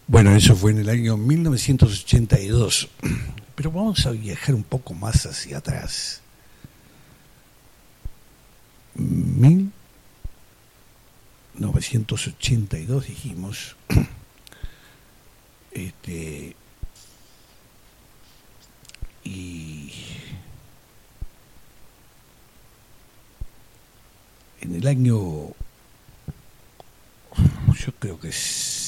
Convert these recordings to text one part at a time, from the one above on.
Bueno, eso fue en el año 1982. Pero vamos a viajar un poco más hacia atrás. 1982 dijimos. Y en el año, yo creo que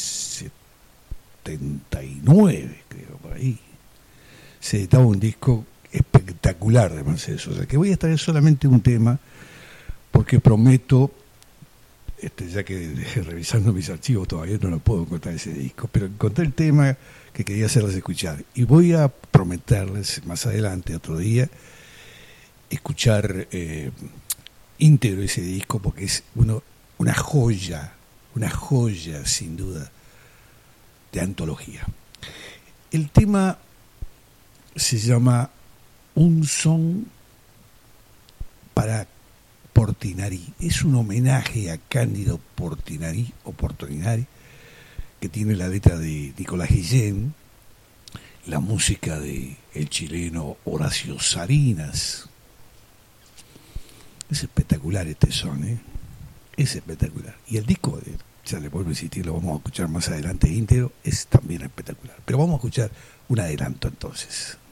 79, creo, por ahí, se editaba un disco espectacular de Mercedes Sosa, que voy a traer solamente un tema, porque prometo, ya que revisando mis archivos todavía no lo puedo encontrar ese disco, pero encontré el tema que quería hacerles escuchar, y voy a prometerles más adelante, otro día, escuchar íntegro ese disco, porque es una joya sin duda, de antología. El tema se llama Un son para Portinari. Es un homenaje a Cándido Portinari, que tiene la letra de Nicolás Guillén, la música de el chileno Horacio Salinas. Es espectacular este son, es espectacular. Y el disco, ya le vuelvo a insistir, lo vamos a escuchar más adelante íntegro, es también espectacular. Pero vamos a escuchar un adelanto entonces.